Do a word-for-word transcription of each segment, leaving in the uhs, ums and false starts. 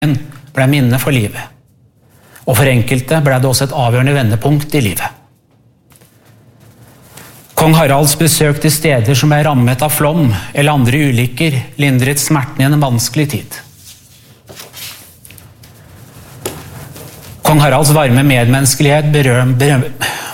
ble minne for livet. Og for enkelte ble det også et avgjørende vendepunkt i livet. Kong Haralds besøk til steder som er rammet av flom eller andre ulykker, lindret smerten i en vanskelig tid. Kong Haralds varme medmenneskelighet berøm... berøm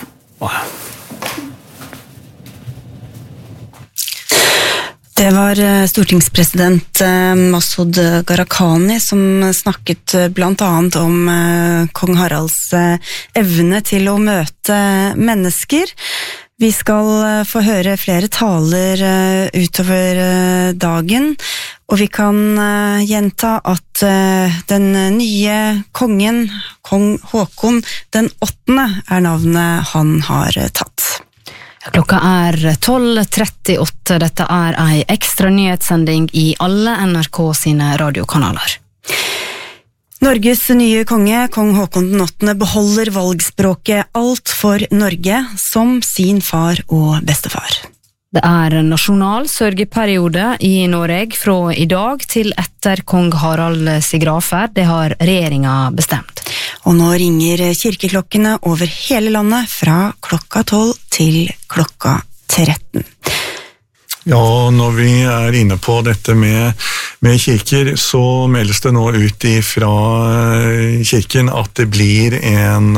Det var stortingspresident Masud Gharahkhani som snakket blant annet om kong Haralds evne til å møte mennesker. Vi skal få høre flere taler utover dagen, og vi kan gjenta at den nye kongen, kong Håkon den åttende, er navnet han har tatt. Klokka er tolv trettiåtte. Dette er ei ekstra nyhetssending i alle N R K sine radiokanaler. Norges nye konge, kong Håkon den åttende, beholder valgspråket alt for Norge som sin far og bestefar. Det er nasjonal sørgeperiode i Norge fra i dag til etter kong Harald sin gravferd. Det har regjeringa bestemt. Og nå ringer kirkeklokkene over hele landet fra klokka tolv til klokka tretten. Ja, når vi er inne på dette med, med kirker, så meldes det nå ut fra kirken at det blir en...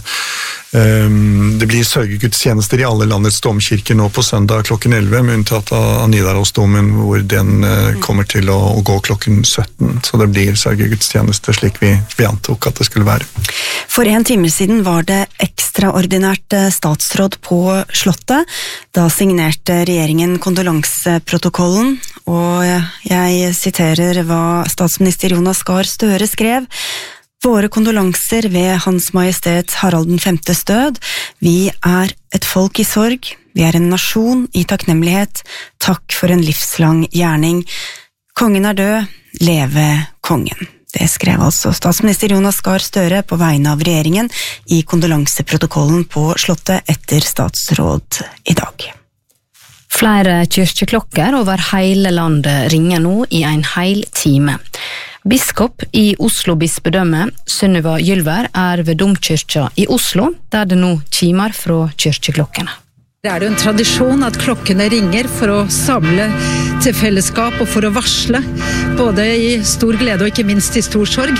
Det blir sørgegudstjenester i alle landets domkirker nå på søndag klokken elleve, med unntatt av Nidarosdomen, hvor den kommer til å gå klokken sytten. Så det blir sørgegudstjenester slik vi, vi antok at det skulle være. For en time siden var det ekstraordinært statsråd på Slottet. Da signerte regjeringen kondolanseprotokollen, og jeg siterer hva statsminister Jonas Gahr Støre skrev: Våre kondolanser ved Hans Majestet Harald den femtes død. Vi er et folk i sorg. Vi er en nasjon i takknemlighet. Takk for en livslang gjerning. Kongen er død. Leve kongen. Det skrev altså statsminister Jonas Gahr Støre på vegne av regjeringen i kondolanseprotokollen på Slottet etter statsråd i dag. Flere kyrkjeklokker over hele landet ringer nå i en hel time. Biskop i Oslo bispedømme, Sunniva Gylver, er ved domkyrkja i Oslo, der det nå kimer fra kyrkjeklokkene. Det er jo en tradisjon at klokkene ringer for å samle til fellesskap og for å varsle, både i stor glede og ikke minst i stor sorg.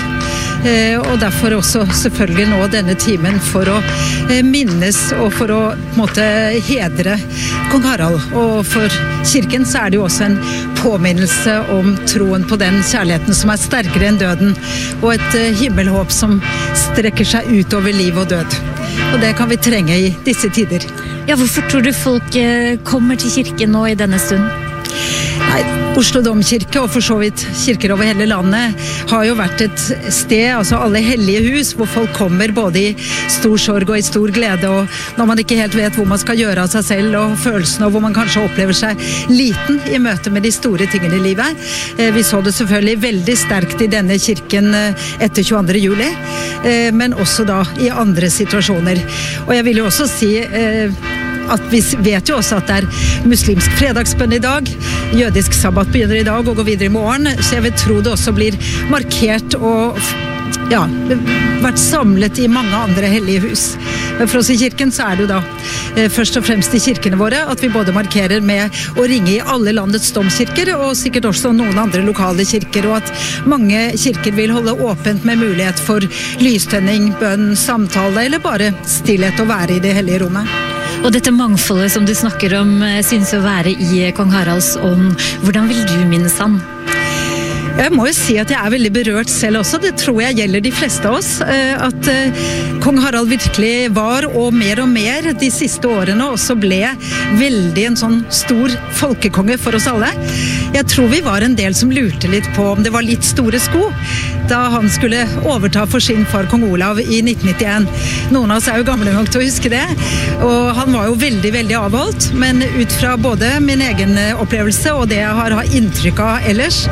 Og derfor også selvfølgelig nå denne timen for å minnes og for å på en måte hedre kong Harald. Og for kirken så er det jo også en påminnelse om troen på den kjærligheten som er sterkere enn døden, og et himmelhåp som strekker seg ut over liv og død. Og det kan vi trenge i disse tider. Ja, hvorfor tror du folk kommer til kirken nå i denne stunden? Nei, Oslo domkirke og for så vidt kirker over hele landet har jo vært et sted, altså alle hellige hus, hvor folk kommer både i stor sorg og i stor glede, og når man ikke helt vet hvor man skal gjøre av seg selv og følelsene, og hvor man kanskje opplever seg liten i møte med de store tingene i livet. Vi så det selvfølgelig veldig sterkt i denne kirken etter tjueandre juli, men også da i andre situasjoner. Og jeg vil jo også si at vi vet jo også at det er muslimsk fredagsbønn i dag, jødisk sabbat begynner i dag og går videre i morgen, så jeg vil tro det også blir markert og ja, vært samlet i mange andre hellige hus. Men for oss i kirken så er det jo da eh, først og fremst i kirkene våre at vi både markerer med å ringe i alle landets domkirker og sikkert også noen andre lokale kirker, og at mange kirker vil holde åpent med mulighet for lystenning, bønn, samtale eller bare stillhet å være i det hellige rommet. Og dette mangfoldet som du snakker om synes å være i kong Haralds ånd. Hvordan vil du minnes han? Jeg må jo si at jeg er veldig berørt selv også, det tror jeg gjelder de fleste av oss, at kong Harald virkelig var, og mer og mer de siste årene også ble veldig en sånn stor folkekonge for oss alle. Jeg tror vi var en del som lurte litt på om det var litt store sko, da han skulle overta for sin far kong Olav i nitten nittien. Noen av oss er jo gamle nok til å huske det, og han var jo veldig, veldig avholdt, men ut fra både min egen opplevelse og det jeg har inntrykk av ellers,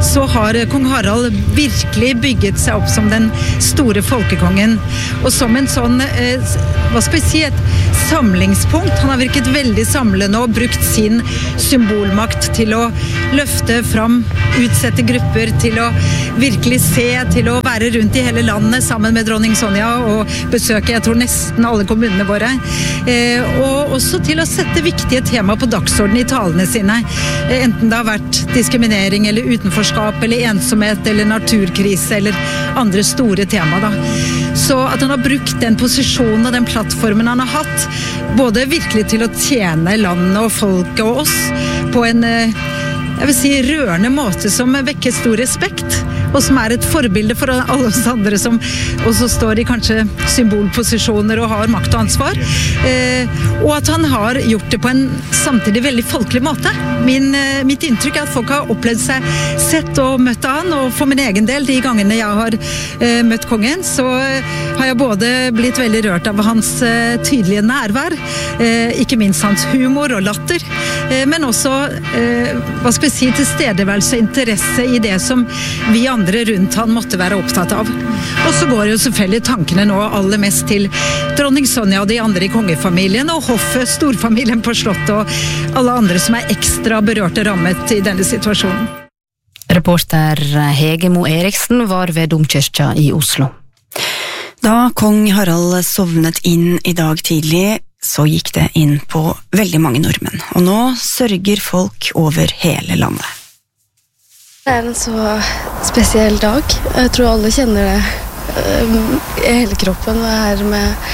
så har kong Harald virkelig bygget seg opp som den store folkekongen, og som en sånn, hva skal vi si, et samlingspunkt. Han har virket veldig samlende og brukt sin symbolmakt til å løfte fram utsette grupper, til å virkelig se, til å være rundt i hele landet sammen med dronning Sonja og besøke, jeg tror nesten alle kommunene våre, og også til å sette viktige tema på dagsorden i talene sine, enten det har vært diskriminering eller utenforskap eller ensomhet eller naturkrise eller andre store tema da. Så at han har brukt den posisjonen og den plattformen han har hatt, både virkelig til å tjene landet og folket og oss på en, jeg vil si, rørende måte som vekker stor respekt, og som er et forbilde for alle oss andre som også står i kanskje symbolposisjoner og har makt og ansvar, eh, og at han har gjort det på en samtidig veldig folkelig måte. Min, eh, mitt inntrykk er at folk har opplevd seg sett og møtt av han, og for min egen del, de gangene jeg har eh, møtt kongen, så eh, har jeg både blitt veldig rørt av hans eh, tydelige nærvær, eh, ikke minst hans humor og latter, eh, men også, eh, hva skal vi si, tilstedeværelse og interesse i det som vi andre rundt han måtte være opptatt av. Og så går jo selvfølgelig tankene nå aller mest til dronning Sonja og de andre i kongefamilien, og hoffet, storfamilien på slottet, og alle andre som er ekstra berørt og rammet i denne situasjonen. Reporter Hege Mo Eriksen var ved Domkirka i Oslo. Da kong Harald sovnet inn i dag tidlig, så gikk det inn på veldig mange nordmenn, og nå sørger folk over hele landet. Det er en så spesiell dag. Jeg tror alle kjenner det i hele kroppen. Og er med,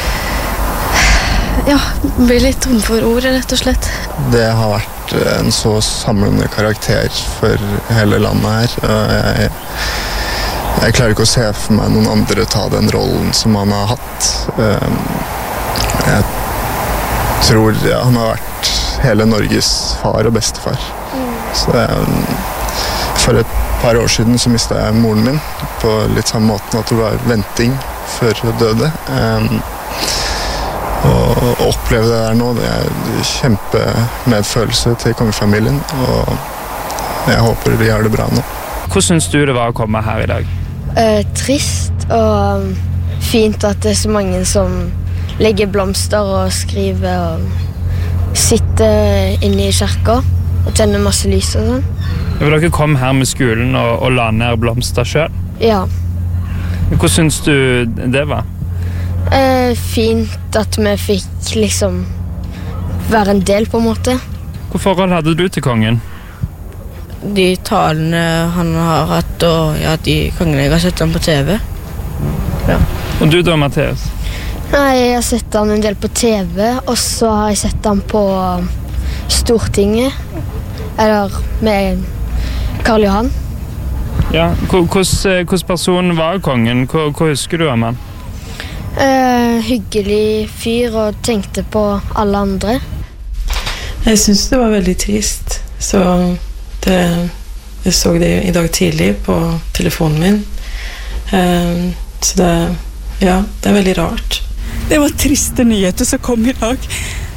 ja, blir litt tom for ord, rett og slett. Det har vært en så samlende karakter for hele landet her. Jeg, jeg klarer ikke å se for meg noen andre ta den rollen som han har hatt. Jeg tror ja, han har vært hele Norges far og bestefar. Så det er For et par år siden så mistet jeg moren min på litt samme måten at det var venting før hun døde. Um, og å oppleve det der nå, det er kjempemedfølelse til kongefamilien, og jeg håper de gjør det bra nå. Hvordan synes du det var å komme her i dag? Uh, trist og fint at det er så mange som legger blomster og skriver og sitter inne i kirka og tenner masse lys og sånn. Vil dere komme her med skolen og, og la ned blomster selv? Ja. Hvordan synes du det var? Eh, fint at vi fikk liksom være en del på en måte. Hvilket forhold hadde du til kongen? De talene han har hatt, og ja, de kongene jeg har sett han på T V. Ja. Og du da, Mathias? Nei, jeg har sett han en del på T V, og så har jeg sett han på Stortinget, eller med Karl Johan. Ja, hvordan person var kongen? Hva, hva husker du om han? Eh, hyggelig fyr og tenkte på alle andre. Jeg synes det var veldig trist. Så det, jeg så det i dag tidlig på telefonen min. Eh, så det, ja, det er veldig rart. Det var triste nyheter som kom i dag.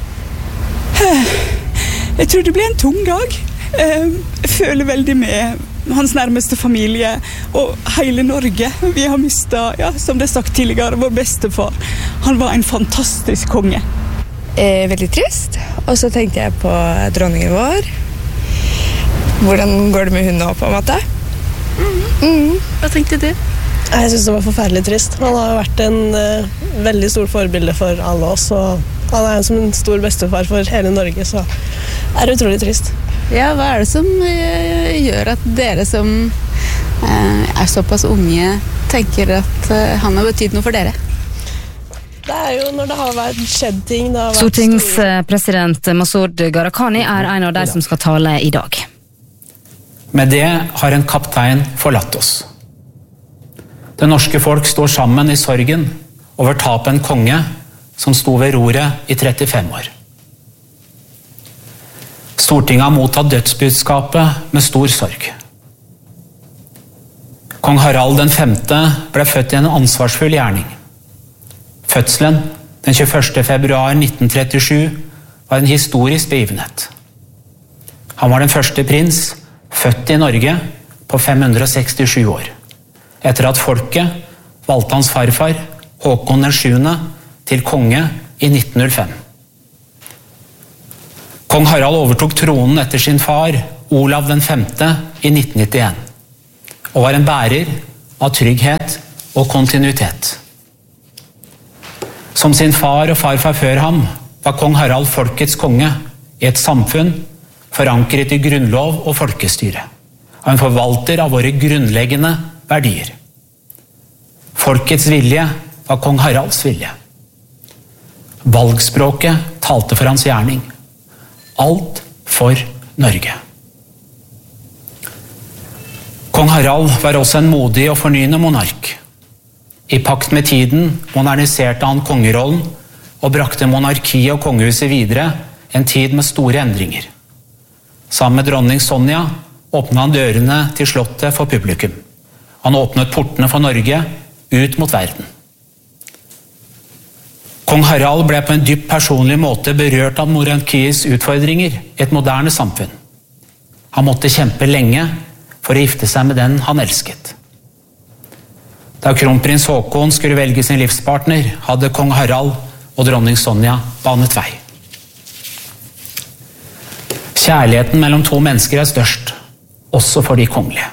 Jeg tror det blir en tung dag. Jeg føler veldig med hans nærmeste familie og hele Norge. Vi har mistet, ja, som det er sagt tidligere, vår bestefar. Han var en fantastisk konge. Eh, veldig trist. Og så tenkte jeg på dronningen vår. Hvordan går det med hun nå, på en måte? Mm. Mm. Hva tenkte du? Jeg synes det var forferdelig trist. Han har vært en uh, veldig stor forbilde for alle oss, og han er som en stor bestefar for hele Norge, så det er utrolig trist. Ja, hva er det som uh, gjør at dere som uh, er såpass unge tenker at uh, han har betydd noe for dere? Det er jo når det har vært skjedd ting. Det har vært Stortingspresident Masud Gharahkhani er en av de som skal tale i dag. Med det har en kaptein forlatt oss. Det norske folk står sammen i sorgen over tapet en konge som sto ved roret i trettifem år. Stortinget har mottatt dødsbudskapet med stor sorg. Kong Harald den femte ble født i en ansvarsfull gjerning. Fødselen den tjueførste februar nitten trettisju var en historisk begivenhet. Han var den første prins født i Norge på fem hundre sekstisju år, etter at folket valgte hans farfar, Håkon den sjuende, til konge i nitten null fem. Kong Harald overtok tronen etter sin far, Olav den femte, i nitten nittien, og var en bærer av trygghet og kontinuitet. Som sin far og farfar før ham, var kong Harald folkets konge i et samfunn forankret i grunnlov og folkestyre, og en forvalter av våre grunnleggende verdier. Folkets vilje var kong Haralds vilje. Valgspråket talte for hans gjerning. Alt for Norge. Kong Harald var også en modig og fornyende monark. I pakt med tiden moderniserte han kongerollen og brakte monarkiet og kongehuset videre en tid med store endringer. Sammen med dronning Sonja åpnet han dørene til slottet for publikum. Han åpnet portene for Norge ut mot verden. Kong Harald ble på en dypt personlig måte berørt av monarkiets utfordringer i et moderne samfunn. Han måtte kjempe lenge for å gifte seg med den han elsket. Da kronprins Håkon skulle velge sin livspartner, hadde kong Harald og dronning Sonja banet vei. Kjærligheten mellom to mennesker er størst, også for de kongelige.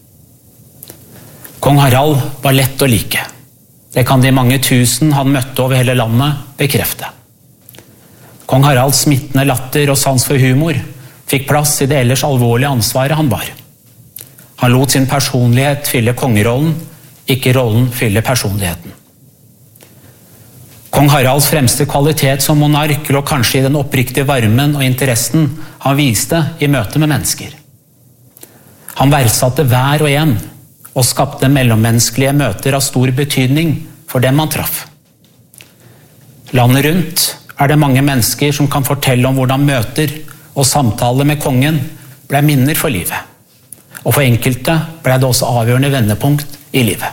Kong Harald var lett å like. Det kan de mange tusen han møtte over hele landet bekrefte. Kong Haralds smittende latter og sans for humor fikk plass i det ellers alvorlige ansvaret han bar. Han lot sin personlighet fylle kongerollen, ikke rollen fylle personligheten. Kong Haralds fremste kvalitet som monark lå kanskje i den oppriktige varmen og interessen han viste i møte med mennesker. Han verdsatte hver og en, og skapte mellommenneskelige møter av stor betydning for dem han traff. Landet rundt er det mange mennesker som kan fortelle om hvordan møter og samtaler med kongen ble minner for livet. Og for enkelte ble det også avgjørende vendepunkt i livet.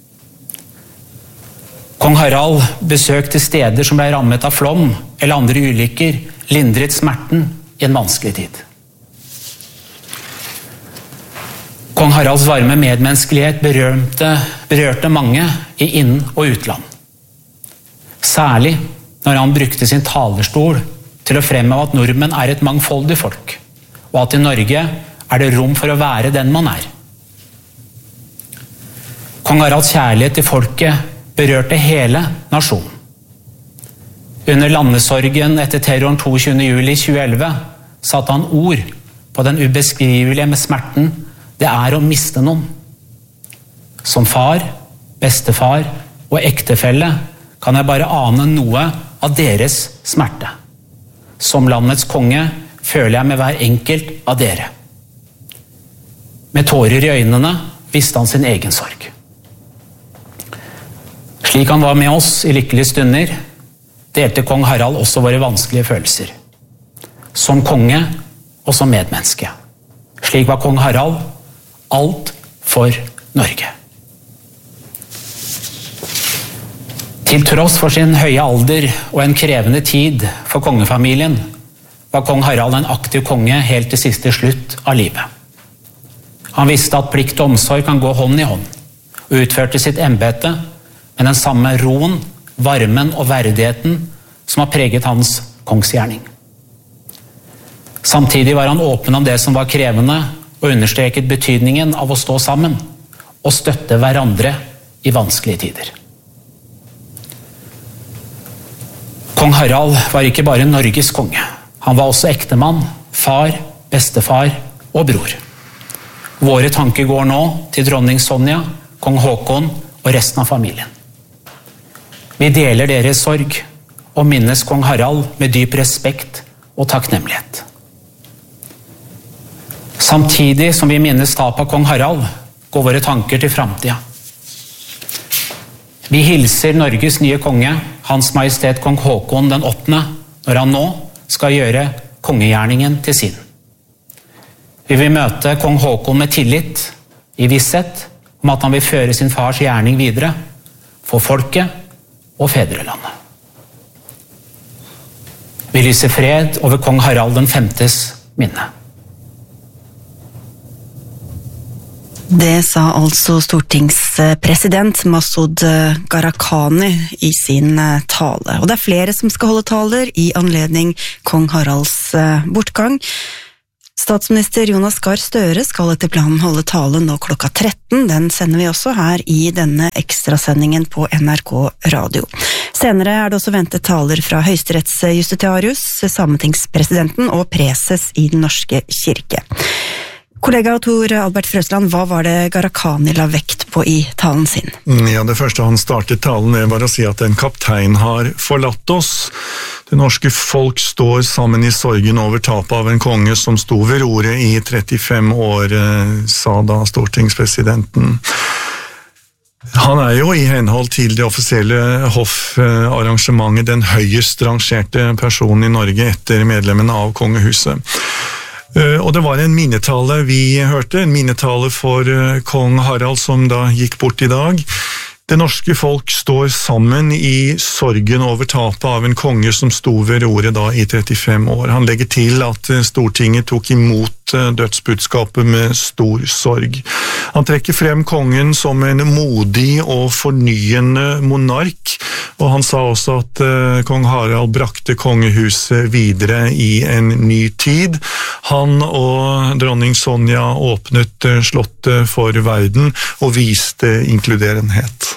Kong Harald besøkte steder som ble rammet av flom eller andre ulykker, lindret smerten i en vanskelig tid. Kong Haralds varme medmenneskelighet berørte, berørte mange i inn- og utland. Særlig når han brukte sin talerstol til å fremheve at nordmenn er et mangfoldig folk, og at i Norge er det rom for å være den man er. Kong Haralds kjærlighet til folket berørte hele nasjonen. Under landesorgen etter terroren tjueåtte juli tjue elleve satte han ord på den ubeskrivelige med smerten det er å miste noen. Som far, bestefar og ektefelle kan jeg bare ane noe av deres smerte. Som landets konge føler jeg med hver enkelt av dere. Med tårer i øynene visste han sin egen sorg. Slik han var med oss i lykkelige stunder, delte kong Harald også våre vanskelige følelser. Som konge og som medmenneske. Slik var kong Harald alt for Norge. Til tross for sin høye alder og en krevende tid for kongefamilien, var kong Harald en aktiv konge helt til siste slutt av livet. Han visste at plikt og omsorg kan gå hånd i hånd, og utførte sitt embete med den samme roen, varmen og verdigheten som har preget hans kongsgjerning. Samtidig var han åpen om det som var krevende, og understreket betydningen av å stå sammen og støtte hverandre i vanskelige tider. Kong Harald var ikke bare Norges konge. Han var også ektemann, far, bestefar og bror. Våre tanker går nå til dronning Sonja, kong Håkon og resten av familien. Vi deler deres sorg og minnes kong Harald med dyp respekt og takknemlighet. Samtidig som vi minnes tap av kong Harald, går våre tanker til fremtiden. Vi hilser Norges nye konge, Hans Majestet kong Håkon den åttende, når han nå skal gjøre kongegjerningen til sin. Vi vil møte kong Håkon med tillit, i visshet om at han vil føre sin fars gjerning videre, for folket og fedrelandet. Vi lyser fred over kong Harald den femtes minne. Det sa altså stortingspresident Masud Gharahkhani i sin tale. Og det er flere som skal holde taler i anledning kong Haralds bortgang. Statsminister Jonas Gahr Støre skal etter planen holde tale nå klokka tretten. Den sender vi også her i denne ekstrasendingen på N R K Radio. Senere er det også ventet taler fra høyesterettsjustitiarius, sametingspresidenten og preses i Den norske kirke. Kollega Tor Albert Frøsland, hva var det Gharahkhani la vekt på i talen sin? Ja, det første han startet talen med var å si at en kaptein har forlatt oss. Det norske folk står sammen i sorgen over tapet av en konge som sto ved roret i trettifem år, sa da stortingspresidenten. Han er jo i henhold til det offisielle hoffarrangementet den høyest rangerte personen i Norge etter medlemmene av kongehuset. Og det var en minnetale vi hørte, en minnetale for kong Harald som da gikk bort i dag. Det norske folk står sammen i sorgen over tapet av en konge som sto ved roret da i trettifem år. Han legger til at Stortinget tok imot dødsbudskapet med stor sorg. Han trekker frem kongen som en modig og fornyende monark, og han sa også at uh, kong Harald brakte kongehuset videre i en ny tid. Han og dronning Sonja åpnet uh, slottet for verden og viste inkluderenhet.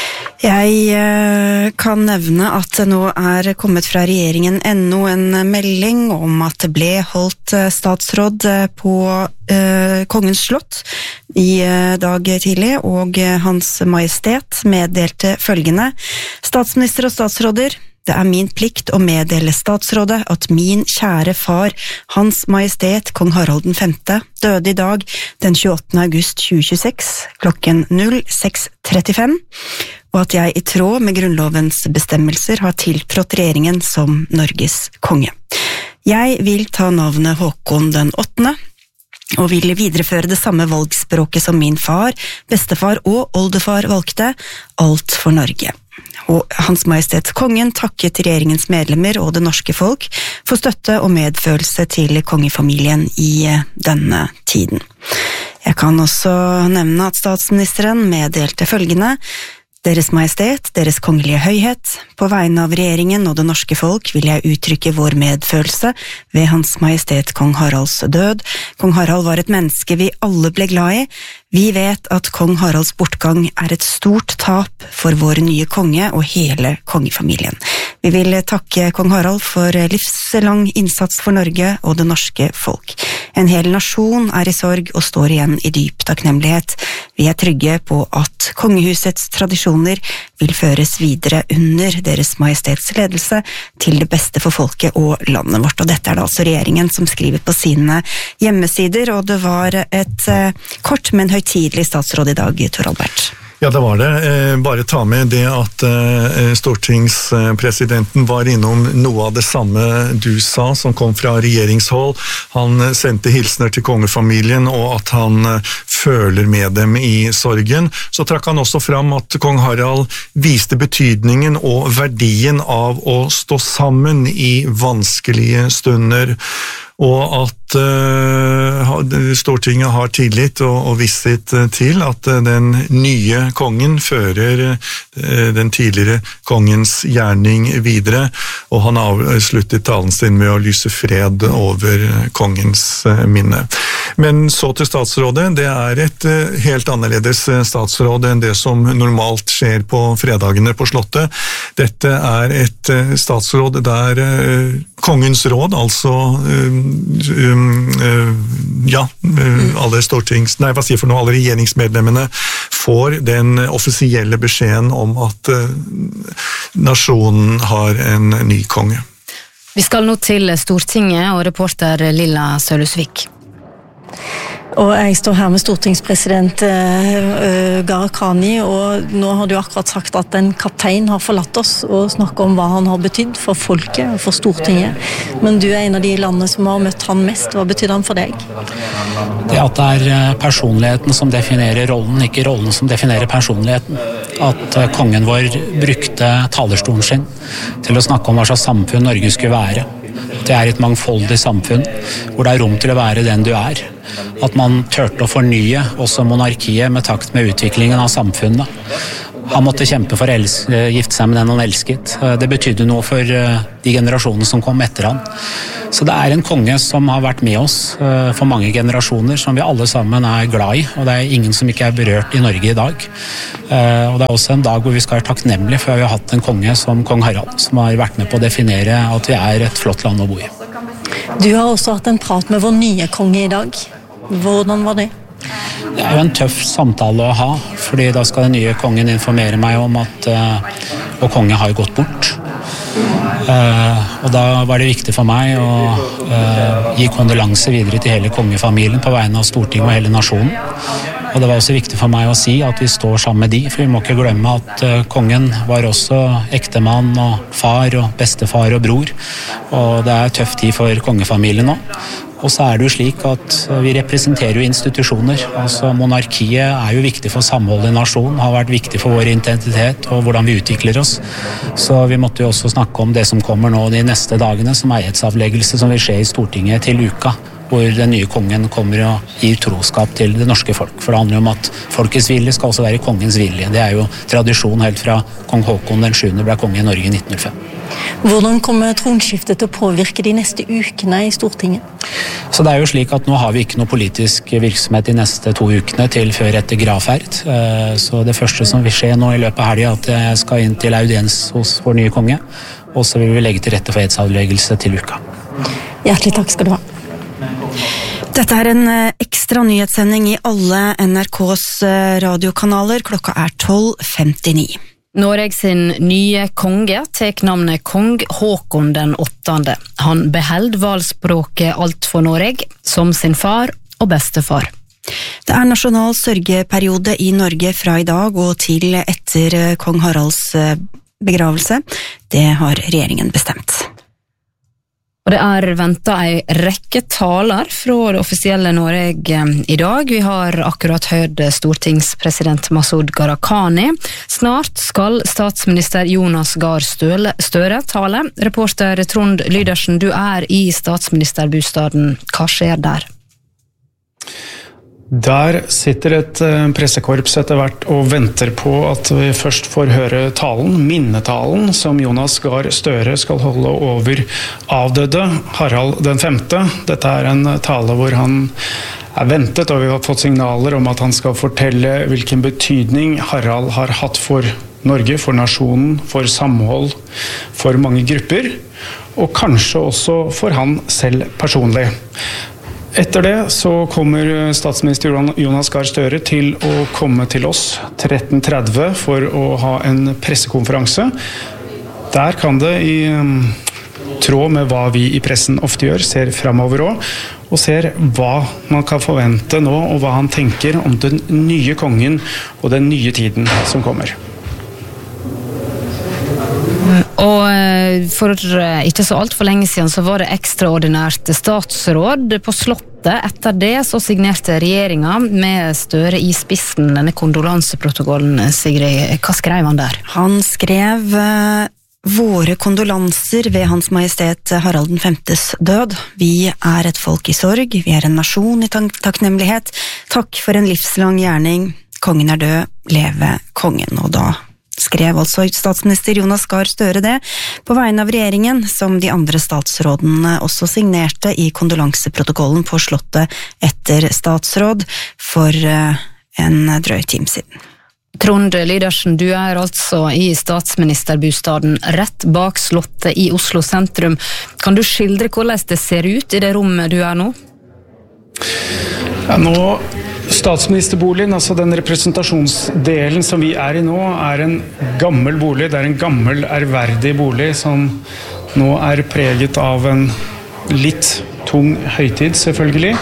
Jeg kan nevne at det nå er kommet fra regjeringen ennå en melding om at det ble holdt statsråd på eh, Kongens slott i dag tidlig, og Hans Majestet meddelte følgende: Statsminister og statsråder, det er min plikt å meddele statsrådet at min kjære far, Hans Majestet Kong Harald den femte, døde i dag den tjueåttende august tjue tjueseks klokken null seks trettifem, og at jeg i tråd med grunnlovens bestemmelser har tiltrådt regjeringen som Norges konge. Jeg vil ta navnet Håkon den åttende, og vil videreføre det samme valgspråket som min far, bestefar og oldefar valgte, alt for Norge. Og Hans Majestet Kongen takket regjeringens medlemmer og det norske folk for støtte og medfølelse til kongefamilien i denne tiden. Jeg kan også nevne at statsministeren meddelte følgende: Deres Majestet, Deres Kongelige Høyhet, på vegne av regjeringen og det norske folk vil jeg uttrykke vår medfølelse ved Hans Majestet Kong Haralds død. Kong Harald var et menneske vi alle ble glad i. Vi vet at kong Haralds bortgang er et stort tap for vår nye konge og hele kongefamilien. Vi vil takke kong Harald for livslang innsats for Norge og det norske folk. En hel nasjon er i sorg og står igjen i dyp takknemlighet. Vi er trygge på at kongehusets tradisjoner vil føres videre under Deres Majestets ledelse til det beste for folket og landet vårt. Og dette er det altså regjeringen som skriver på sine hjemmesider, og det var et eh, kort, men høytidelig statsråd i dag, Tor Albert. Ja, det var det. Bare ta med det at stortingspresidenten var innom noe av det samme du sa, som kom fra regjeringshold. Han sendte hilsner til kongefamilien, og at han føler med dem i sorgen. Så trakk han også fram at kong Harald viste betydningen og verdien av å stå sammen i vanskelige stunder, og at uh, Stortinget har tillit og, og visshet til at uh, den nye kongen fører uh, den tidligere kongens gjerning videre, og han avsluttet talen sin med å lyse fred over kongens uh, minne. Men så til statsrådet. Det er et uh, helt annerledes statsråd enn det som normalt skjer på fredagene på slottet. Dette er et uh, statsråd der uh, kongens råd, altså uh, Um, uh, ja, uh, alle stortings, nei, hva sier for noe, alle regjeringsmedlemmene får den offisielle beskjeden om at uh, nasjonen har en ny konge. Vi skal nå til Stortinget og reporter Lilla Sølhusvik. Og jeg står her med stortingspresident uh, Gharahkhani, og nå har du akkurat sagt at en kaptein har forlatt oss, og snakker om hva han har betydd for folket og for Stortinget. Men du er en av de landene som har møtt han mest. Hva betyr han for deg? Det at det er personligheten som definerer rollen, ikke rollen som definerer personligheten. At kongen vår brukte talerstolen sin til å snakke om hva slags samfunn Norge skulle være. det er et mangfoldig samfunn, hvor det er rom til å være den du er. At man tørte å fornye også monarkiet med takt med utviklingen av samfunnet. Han måtte kjempe for å gifte seg med den han elsket. Det betydde noe for de generasjonene som kom etter han. Så det er en konge som har vært med oss for mange generasjoner, som vi alle sammen er glad i, og det er ingen som ikke er berørt i Norge i dag. Og det er også en dag hvor vi skal være takknemlige for at vi har hatt en konge som kong Harald, som har vært med på å definere at vi er et flott land å bo i. Du har også hatt en prat med vår nye konge i dag. Hvordan var det? Det er jo en tøff samtale å ha, fordi da skal den nye kongen informere meg om at uh, vår konge har gått bort. Uh, og da var det viktig for meg å uh, gi kondolanse videre til hele kongefamilien på vegne av Stortinget og hele nasjonen. Og det var også viktig for meg å si at vi står sammen med de, for vi må ikke glemme at uh, kongen var også ektemann og far og bestefar og bror. Og det er tøff tid for kongefamilien nå. Og så er det jo slik at vi representerer jo institusjoner. Altså monarkiet er jo viktig for samholdet i nasjonen, har vært viktig for vår identitet og hvordan vi utvikler oss. Så vi måtte jo også snakke om det som kommer nå de neste dagene, som eighetsavleggelse som vil skje i Stortinget til uka, hvor den nye kongen kommer og gir troskap til det norske folk. For det handler jo om at folkets vilje skal også være kongens vilje. Det er jo tradisjon helt fra kong Håkon den sjuende ble konge i Norge i nitten null fem. Hvordan kommer tronskiftet til å påvirke de neste ukene i Stortinget? Så det er jo slik at nå har vi ikke noe politisk virksomhet de neste to ukene til før etter gravferd. Så det første som vil skje nå i løpet av helgen er at jeg skal inn til audiens hos vår nye konge, og så vil vi legge til rette for eidsavleggelse til uka. Hjertelig takk skal du ha. Dette er en ekstra nyhetssending i alle N R K's radiokanaler. Klokka er tolv femtini. Noreg sin nye konge tek navnet kong Håkon den åttende. Han beheld valspråket alt for Noreg, som sin far og bestefar. Det er nasjonal sørgeperiode i Norge fra i dag og til etter kong Haralds begravelse. Det har regjeringen bestemt. Og det er ventet ei rekke taler fra det offisielle Noreg i dag. Vi har akkurat hørt stortingspresident Masud Gharahkhani. Snart skal statsminister Jonas Gahr Støre tale. Reporter Trond Lydersen, du er i statsministerbostaden. Hva skjer der? Der sitter et pressekorps etter hvert og venter på at vi først får høre talen, minnetalen, som Jonas Gahr Støre skal holde over avdøde Harald den femte. Dette er en tale hvor han er ventet, og vi har fått signaler om at han skal fortelle hvilken betydning Harald har hatt for Norge, for nasjonen, for samhold, for mange grupper, og kanskje også for han selv personlig. Etter det så kommer statsminister Jonas Gahr Støre til å komme til oss tretten tretti for å ha en pressekonferanse. Der kan det i tråd med hva vi i pressen ofte gjør, ser fremover også, og ser hva man kan forvente nå, og hva han tenker om den nye kongen og den nye tiden som kommer. Og for ikke så alt for lenge siden så var det ekstraordinært statsråd på Slottet. Etter det så signerte regjeringen med Støre i spissen denne kondolanseprotokollen. Sigrid, hva skrev han der? Han skrev våre kondolanser ved Hans Majestet Harald den femtes død. Vi er et folk i sorg, vi er en nasjon i takknemlighet. Takk for en livslang gjerning. Kongen er død, leve kongen. Og da skrev altså statsminister Jonas Gahr Støre det på vegne av regjeringen, som de andre statsrådene også signerte i kondolanseprotokollen på Slottet etter statsråd for en drøy time siden. Trond Lydersen, du er altså i statsministerbostaden rett bak Slottet i Oslo sentrum. Kan du skildre hvordan det ser ut i det rommet du er nå? Ja, nå statsministerboligen, altså den representasjonsdelen som vi er i nå, er en gammel bolig. Det er en gammel, ærverdig bolig som nå er preget av en litt tung høytid, selvfølgelig.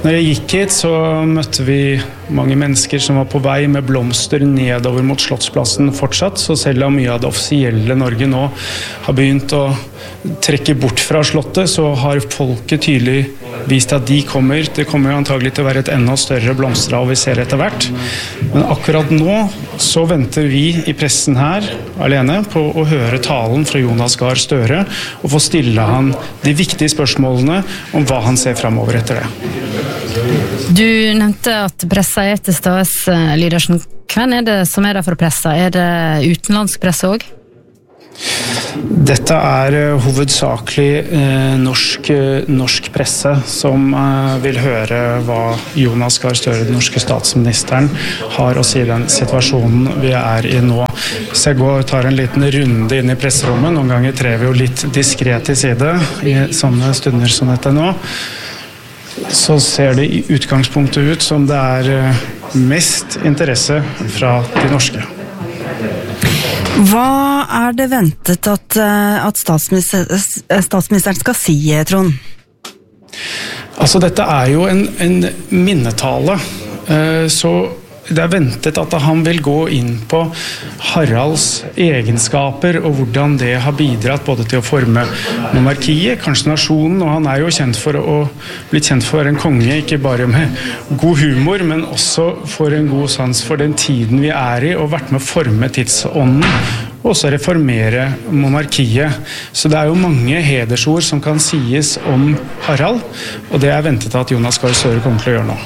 Når jeg gikk hit så møtte vi mange mennesker som var på vei med blomster nedover mot Slottsplassen fortsatt, så selv om mye av det offisielle Norge nå har begynt å trekke bort fra slottet, så har folket tydelig vist at de kommer. Det kommer jo antagelig til å være et enda større blomsterhav vi ser etter hvert. Men akkurat nå så venter vi i pressen her alene på å høre talen fra Jonas Gahr Støre og få stille han de viktige spørsmålene om hva han ser fremover etter det. Du nevnte at pressa er til stades, Lydersen. Hvem er det som er der for pressa? Er det utenlandsk presse også? Dette er uh, hovedsakelig uh, norsk, uh, norsk presse som uh, vil høre hva Jonas Gahr Støre, den norske statsministeren, har å si i den situasjonen vi er i nå. Så jeg går og tar en liten runde inn i presserommet. Noen ganger trer vi jo litt diskret til side i sånne stunder som dette nå. Så ser det i utgangspunktet ut som det er uh, mest interesse fra de norske. Hva er det ventet at, at statsminister, statsministeren skal si, Trond? Altså, dette er jo en, en minnetale, så det er ventet at han vil gå inn på Haralds egenskaper og hvordan det har bidratt både til å forme monarkiet, kanskje nasjonen, og han er jo kjent for å bli kjent for en konge, ikke bare med god humor, men også for en god sans for den tiden vi er i, og vært med å forme tidsånden, og også reformere monarkiet. Så det er jo mange hedersord som kan sies om Harald, og det er ventet at Jonas Gahr Støre kommer til å gjøre nå.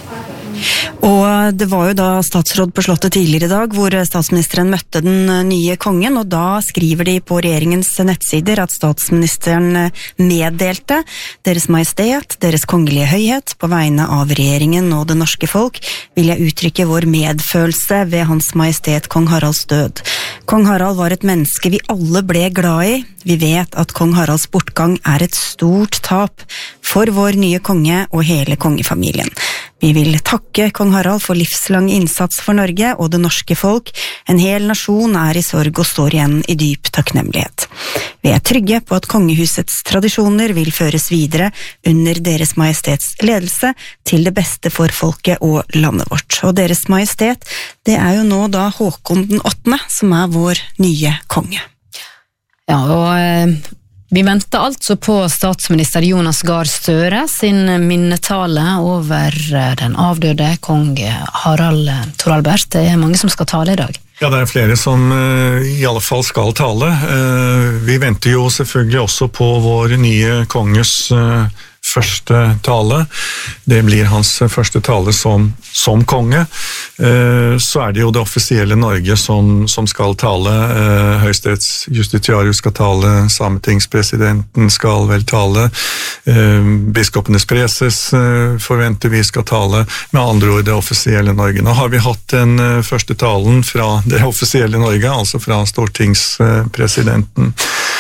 Og det var jo da statsråd på slottet tidligere i dag, hvor statsministeren møtte den nye kongen, og da skriver de på regjeringens nettsider at statsministeren meddelte Deres Majestet, Deres Kongelige Høyhet, på vegne av regjeringen og det norske folk, vil jeg uttrykke vår medfølelse ved Hans Majestet Kong Haralds død. Kong Harald var et menneske vi alle ble glad i. Vi vet at Kong Haralds bortgang er et stort tap for vår nye konge og hele kongefamilien. Vi vil takke Kong Harald for livslang innsats for Norge og det norske folk. En hel nasjon er i sorg og står igjen i dyp takknemlighet. Vi er trygge på at kongehusets tradisjoner vil føres videre under Deres Majestets ledelse til det beste for folket og landet vårt. Og Deres Majestet, det er jo nå da Håkon den åttende som er vår nye konge. Ja, og eh, vi venter altså på statsminister Jonas Gahr Støre sin minnetale over den avdøde kong Harald. Tor Albert, det er mange som skal tale i dag. Ja, det er flere som uh, i alle fall skal tale. Uh, vi venter jo selvfølgelig også på vår nye konges uh, første tale. Det blir hans første tale som, som konge. Uh, så er det jo det offisielle Norge som, som skal tale. Uh, Høyesterettsjustitiarius skal tale, Sametingspresidenten skal vel tale, uh, biskopenes preses uh, forventer vi skal tale, med andre ord det offisielle Norge. Nå har vi hatt den uh, første talen fra det offisielle Norge, altså fra stortingspresidenten.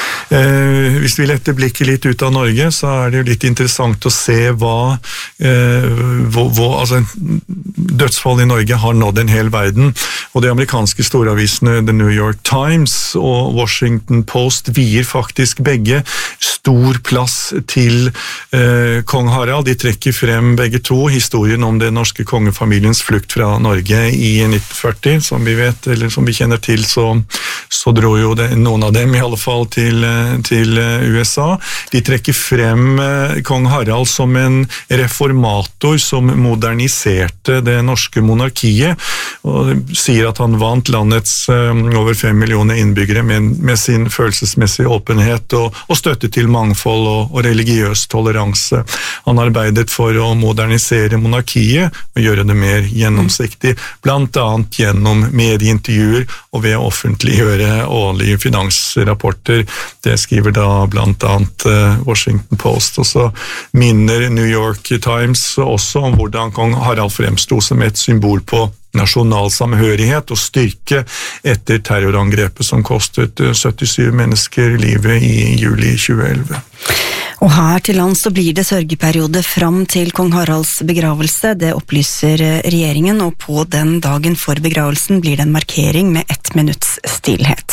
Eh, hvis vi letter blikket litt ut av Norge, så er det jo litt interessant å se hva, eh, hvor, hvor altså, dødsfall i Norge har nådd en hel verden. Og de amerikanske storavisene The New York Times og Washington Post vier faktisk begge stor plass til eh, kong Harald. De trekker frem begge to historien om den norske kongefamiliens flukt fra Norge i nitten førti, som vi vet, eller som vi kjenner til, så, så dro jo det, noen av dem i alle fall til til U S A. De trekker frem kong Harald som en reformator som moderniserte det norske monarkiet, og sier at han vant landets over fem millioner innbyggere med, med sin følelsesmessige åpenhet og, og støtte til mangfold og, og religiøs toleranse. Han arbeidet for å modernisere monarkiet og gjøre det mer gjennomsiktig, blant annet gjennom medieintervjuer og ved å offentliggjøre årlige finansrapporter. Det skriver da blant annet Washington Post, og så minner New York Times også om hvordan kong Harald fremstod som et symbol på nasjonal samhørighet og styrke etter terrorangrepet som kostet syttisju mennesker livet i juli tjue elleve. Og her til land så blir det sørgeperiode fram til kong Haralds begravelse, det opplyser regjeringen, og på den dagen for begravelsen blir det en markering med ett minutts stillhet.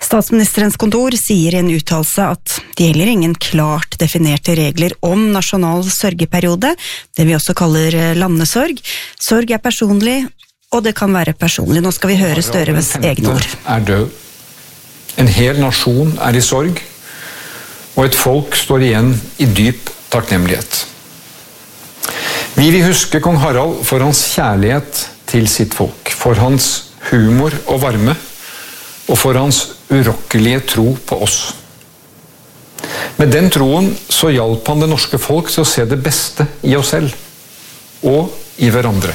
Statsministerens kontor sier i en uttalelse at det gjelder ingen klart definerte regler om nasjonal sørgeperiode, det vi også kaller landesorg. Sorg er personlig, og det kan være personlig. Nå skal vi høre Støres egne ord. Er død. En hel nasjon er i sorg, og et folk står igjen i dyp takknemlighet. Vi vil huske kong Harald for hans kjærlighet til sitt folk, for hans humor og varme, og for hans urokkelige tro på oss. Med den troen så hjalp han det norske folk til å se det beste i oss selv, og i hverandre.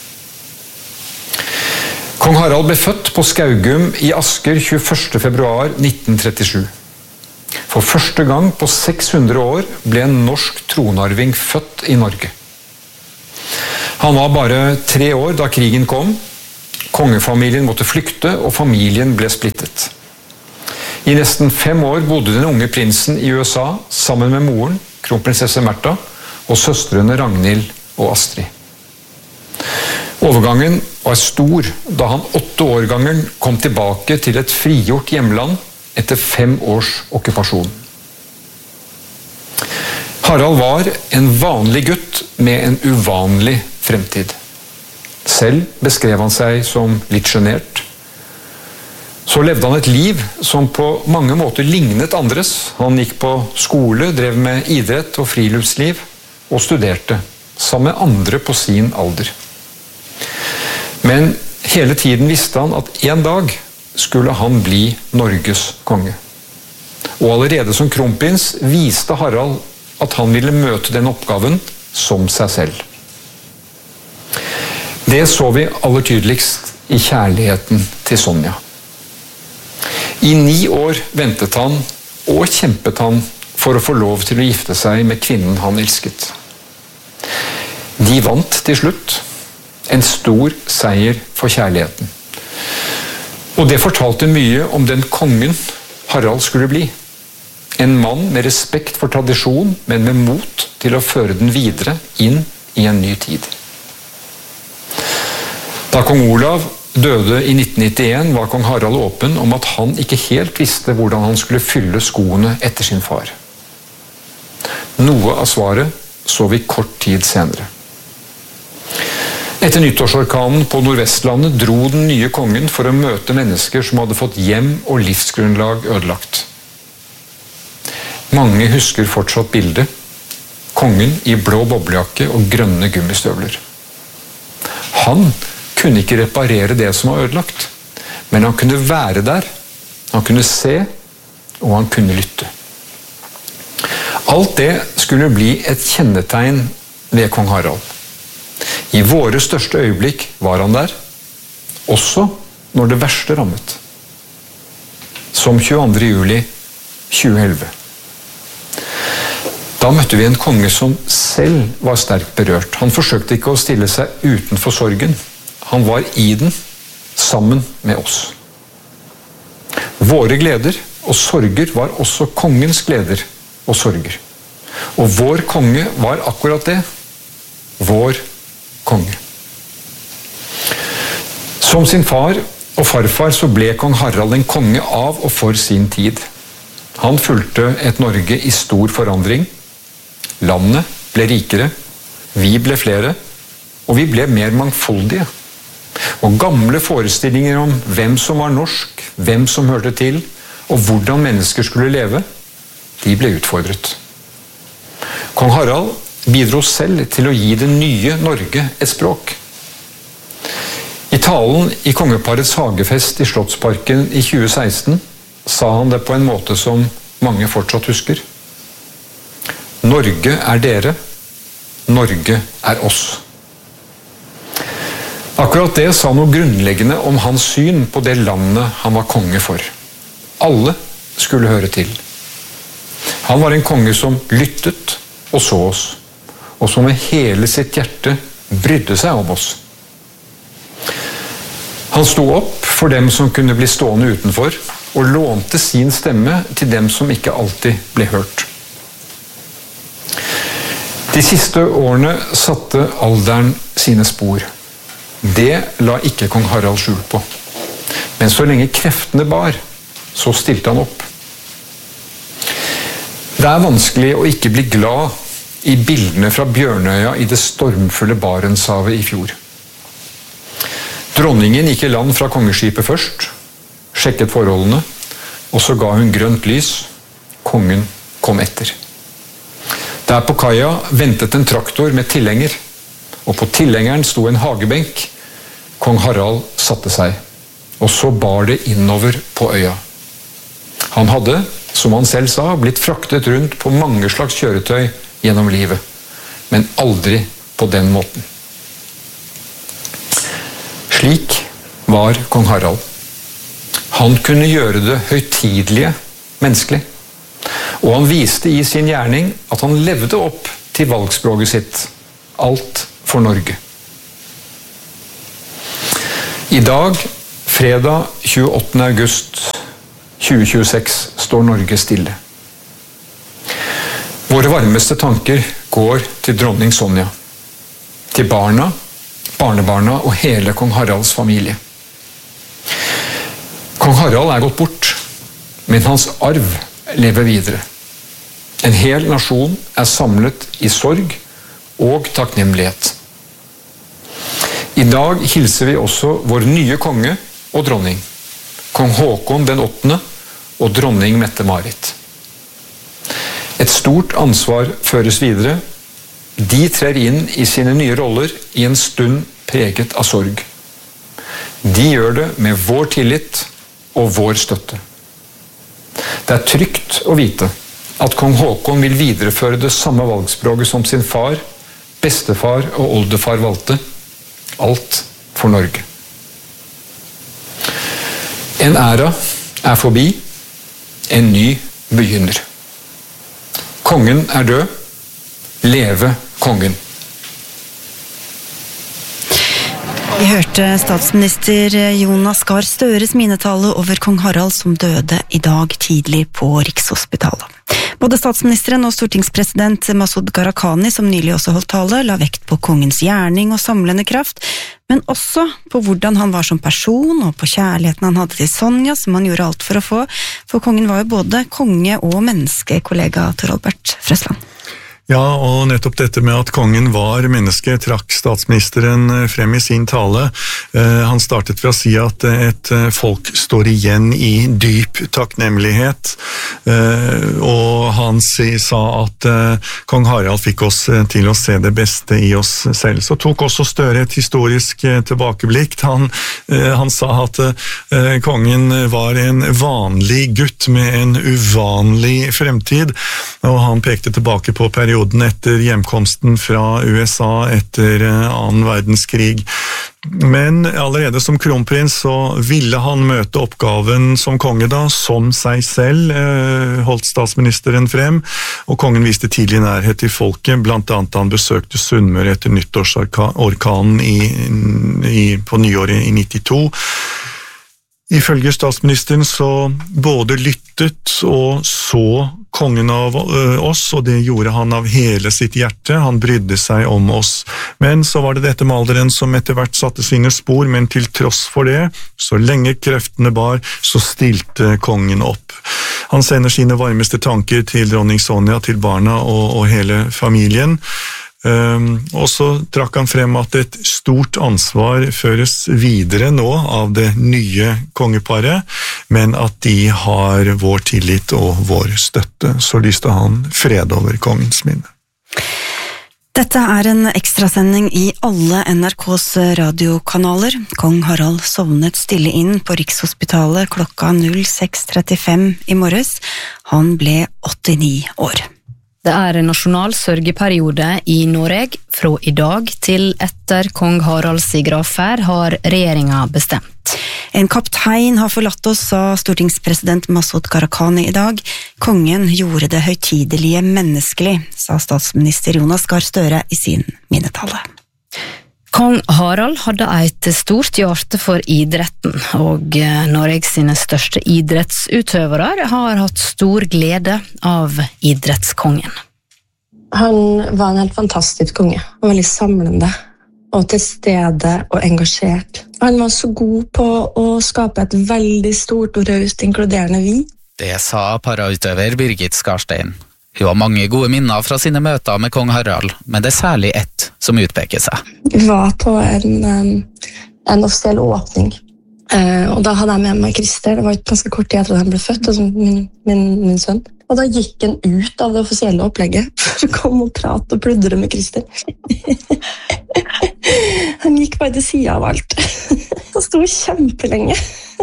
Kong Harald ble født på Skaugum i Asker tjueførste februar nitten trettisju. For første gang på seks hundre år ble en norsk tronarving født i Norge. Han var bare tre år da krigen kom. Kongefamilien måtte flykte, og familien ble splittet. I nesten fem år bodde den unge prinsen i U S A sammen med moren, kronprinsesse Märtha, og søstrene Ragnhild og Astrid. Overgangen var stor da han åtte år gammel kom tilbake til et frigjort hjemland etter fem års okkupasjon. Harald var en vanlig gutt med en uvanlig fremtid. Selv beskrev han seg som litt genert. Så levde han et liv som på mange måter lignet andres. Han gikk på skole, drev med idrett og friluftsliv, og studerte, sammen med andre på sin alder. Men hele tiden visste han at en dag skulle han bli Norges konge. Og allerede som kronprins viste Harald at han ville møte den oppgaven som seg selv. Det så vi aller tydeligst i kjærligheten til Sonja. I ni år ventet han og kjempet han for å få lov til å gifte seg med kvinnen han elsket. De vant til slutt, en stor seier for kjærligheten. Og det fortalte mye om den kongen Harald skulle bli. En mann med respekt for tradisjon, men med mot til å føre den videre inn i en ny tid. Da kong Olav døde i nitten nittien, var kong Harald åpen om at han ikke helt visste hvordan han skulle fylle skoene etter sin far. Noe av svaret så vi kort tid senere. Etter nyttårsorkanen på Nordvestlandet dro den nye kongen for å møte mennesker som hadde fått hjem og livsgrunnlag ødelagt. Mange husker fortsatt bildet. Kongen i blå boblejakke og grønne gummistøvler. Han kunne ikke reparere det som var ødelagt, men han kunne være der, han kunne se, og han kunne lytte. Alt det skulle bli et kjennetegn ved kong Harald. I våre største øyeblikk var han der, også når det verste rammet. Som tjueandre juli tjueelleve. Da møtte vi en konge som selv var sterkt berørt. Han forsøkte ikke å stille seg utenfor sorgen. Han var i den, sammen med oss. Våre gleder og sorger var også kongens gleder og sorger. Og vår konge var akkurat det. Vår konge. Som sin far og farfar så ble kong Harald en konge av og for sin tid. Han fulgte et Norge i stor forandring. Landet ble rikere, vi ble flere, og vi ble mer mangfoldige. Og gamle forestillinger om hvem som var norsk, hvem som hørte til, og hvordan mennesker skulle leve, de ble utfordret. Kong Harald bidro selv til å gi det nye Norge et språk. I talen i kongeparets hagefest i Slottsparken i tjue seksten sa han det på en måte som mange fortsatt husker. Norge er dere, Norge er oss. Akkurat det sa noe grunnleggende om hans syn på det landet han var konge for. Alle skulle høre til. Han var en konge som lyttet og så oss, og som med hele sitt hjerte brydde seg om oss. Han sto opp for dem som kunne bli stående utenfor, og lånte sin stemme til dem som ikke alltid ble hørt. De siste årene satte alderen sine spor. Det la ikke kong Harald skjul på. Men så lenge kreftene bar, så stilte han opp. Det er vanskelig å ikke bli glad i bildene fra Bjørnøya i det stormfulle Barentshavet i fjor. Dronningen gikk i land fra kongeskipet først, sjekket forholdene, og så ga hun grønt lys. Kongen kom etter. Der på kaia ventet en traktor med tilhenger, og på tilhengeren sto en hagebenk. Kong Harald satte seg, og så bar det innover på øya. Han hadde, som han selv sa, blitt fraktet rundt på mange slags kjøretøy gjennom livet, men aldri på den måten. Slik var kong Harald. Han kunne gjøre det høytidelige menneskelig, og han viste i sin gjerning at han levde opp til valgspråket sitt, alt for Norge. I dag, fredag tjueåttende august tjue tjueseks, står Norge stille. Våre varmeste tanker går til dronning Sonja, til barna, barnebarna og hele kong Haralds familie. Kong Harald er gått bort, men hans arv lever videre. En hel nasjon er samlet i sorg og takknemlighet. I dag hilser vi også vår nye konge og dronning, kong Håkon den åttende og dronning Mette-Marit. Et stort ansvar føres videre. De trer inn i sine nye roller i en stund preget av sorg. De gjør det med vår tillit og vår støtte. Det er trygt å vite at kong Håkon vil videreføre det samme valgspråket som sin far, bestefar og oldefar valgte. Alt for Norge. En æra er forbi, en ny begynner. Kongen er død, leve kongen. Vi hørte statsminister Jonas Gahr Støres minnetale over kong Harald som døde i dag tidlig på Rikshospitalet. Både statsministeren og stortingspresident Masud Gharahkhani, som nylig også holdt tale, la vekt på kongens gjerning og samlende kraft, men også på hvordan han var som person og på kjærligheten han hadde til Sonja, som han gjorde alt for å få, for kongen var jo både konge og menneske, kollega Tor Albert Frøsland. Ja, og nettopp dette med at kongen var menneske trakk statsministeren frem i sin tale. Han startet ved å si at et folk står igjen i dyp takknemlighet, og han sa at kong Harald fikk oss til å se det beste i oss selv. Så tok også Støre et historisk tilbakeblikk. Han, han sa at kongen var en vanlig gutt med en uvanlig fremtid, og han pekte tilbake på perioden etter hjemkomsten fra U S A etter annen verdenskrig. Men allerede som kronprins så ville han møte oppgaven som konge da, som seg selv, holdt statsministeren frem, og kongen viste tidlig nærhet til folket, blant annet han besøkte Sunnmøre etter nyttårsorkanen i, i, på nyåret i nittito. Ifølge statsministeren så både lyttet og så kongen av oss, og det gjorde han av hele sitt hjerte. Han brydde seg om oss. Men så var det dette med alderen som etter hvert satte sine spor, men til tross for det, så lenge kreftene bar, så stilte kongen opp. Han sender sine varmeste tanker til dronning Sonja, til barna og, og hele familien. Um, og så trakk han frem at et stort ansvar føres videre nå av det nye kongeparet, men at de har vår tillit og vår støtte. Så lyste han fred over kongens minne. Dette er en ekstrasending i alle N R K's radiokanaler. Kong Harald sovnet stille inn på Rikshospitalet klokka seks trettifem i morges. Han ble åttini år. Det er en nasjonal sørgeperiode i Norge fra i dag til etter kong Haralds gravferd har regjeringa bestemt. En kaptein har forlatt oss, sa stortingspresident Masud Gharahkhani i dag. Kongen gjorde det høytidelige menneskelig, sa statsminister Jonas Gahr Støre i sin minnetale. Kong Harald hadde et stort hjerte for idretten, og Norge sine største idrettsutøvere har hatt stor glede av idrettskongen. Han var en helt fantastisk konge, og veldig samlende, og til stede og engasjert. Han var så god på å skape et veldig stort og raust inkluderende vi. Det sa parautøver Birgit Skarstein. Hun har mange gode minner fra sine møter med kong Harald, men det er særlig ett som utpeker seg. Vi var på en, en offisiell åpning, og da hadde jeg med meg Christer. Det var ikke ganske kort tid etter at han ble født, altså min, min, min sønn. Og da gikk han ut av det offisielle opplegget for å komme og prate og pludre med Christer. Han gikk bare til siden av alt. Han sto kjempelenge.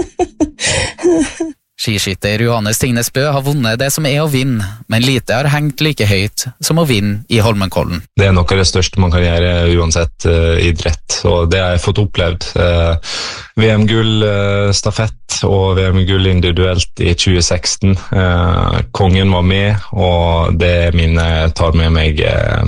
Skiskytter Johannes Tingnesbø har vunnet det som er å vinne, men lite har hengt like høyt som å vinne i Holmenkollen. Det er noe av det største man kan gjøre uansett uh, idrett, og det har jeg fått opplevd. Uh, V M-gull uh, stafett og V M-gull individuelt i tjue seksten. Uh, kongen var med, og det minnet tar med meg uh,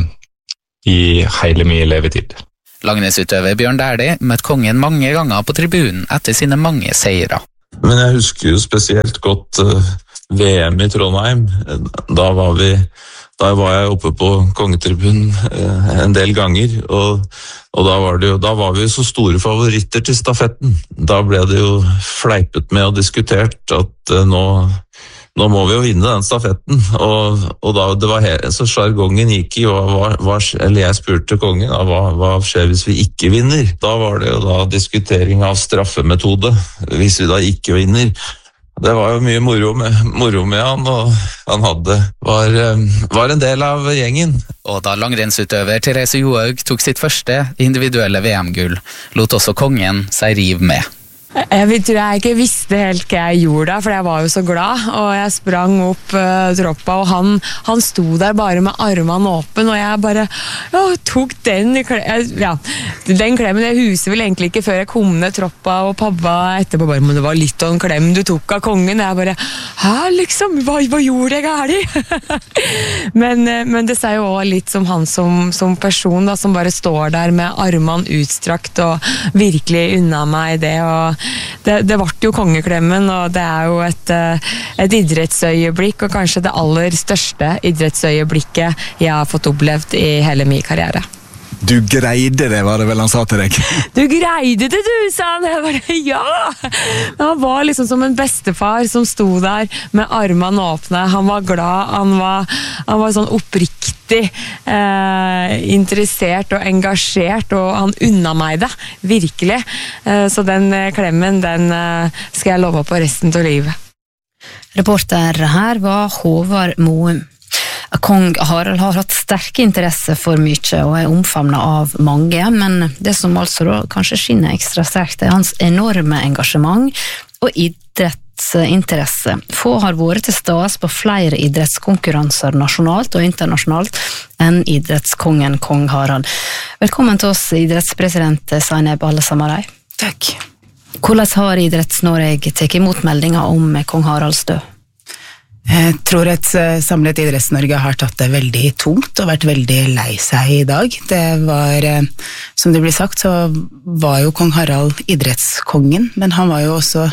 i hele min levetid. Langrennsutøver Bjørn Dæhlie møtte kongen mange ganger på tribunen etter sine mange seire. Men jeg husker jo spesielt godt uh, V M i Trondheim. Da var, vi, da var jeg oppe på kongetribunen uh, en del ganger, og, og da, var det jo, da var vi så store favoritter til stafetten. Da ble det jo fleipet med og diskutert at uh, nå, nå må vi jo vinne den stafetten. Og, og da det var he- så sjargongen gikk i, hva, hva, eller jeg spurte kongen, da, hva, hva skjer hvis vi ikke vinner? Da var det jo da diskutering av straffemetode, hvis vi da ikke vinner. Det var jo mye moro med, moro med han, og han hadde, var, var en del av gjengen. Og da langrennsutøver Therese Johaug tok sitt første individuelle V M-gull, lot også kongen seg rive med. Jeg tror jeg ikke visste helt hva jeg gjorde da, for jeg var jo så glad, og jeg sprang opp uh, troppa, og han, han sto der bare med armene åpen, og jeg bare ja, tok den klemmen, ja, den klemmen. Jeg huset vel egentlig ikke før jeg kom ned troppa, og pappa etterpå bare, men det var litt av en klem du tok av kongen. Jeg bare, hæ, liksom, hva, hva gjorde jeg gærlig? men, men det sier jo også litt som han som, som person, da, som bare står der med armene utstrakt, og virkelig unna meg det, og Det, det ble jo kongeklemmen, og det er jo et, et idrettsøyeblikk, og kanskje det aller største idrettsøyeblikket jeg har fått opplevd i hele min karriere. Du greide det, var det vel han sa til deg? Du greide det, du, sa han. Jeg bare, ja! Han var liksom som en bestefar som sto der med armene åpne. Han var glad, han var, han var sånn oppriktig eh, interessert og engasjert, og han unna meg det, virkelig. Eh, så den klemmen, den eh, skal jeg love på resten av livet. Reporter her var Håvard Moum. Kong Harald har hatt sterke interesse for mye og er omfavnet av mange, men det som altså da kanskje skinner ekstra sterkt er hans enorme engasjement og idrettsinteresse. Få har vært til stede på flere idrettskonkurranser nasjonalt og internasjonalt enn idrettskongen Kong Harald. Velkommen til oss, idrettspresident Zaineb Al-Samarai. Takk. Hvordan har Idretts-Norge tatt imot meldinga om Kong Haralds død? Jeg tror et samlet Idretts-Norge har tatt det veldig tungt og vært veldig lei seg i dag. Det var, som det ble sagt, så var jo kong Harald idrettskongen, men han var jo også